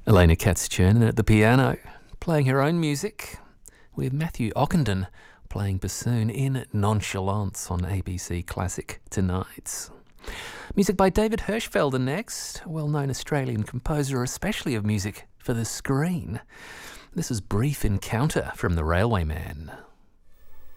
Elena Katz-Chernin at the piano, playing her own music, with Matthew Ockenden playing bassoon in Nonchalance on ABC Classic tonight. Music by David Hirschfelder next, a well-known Australian composer, especially of music for the screen. This is Brief Encounter from The Railway Man.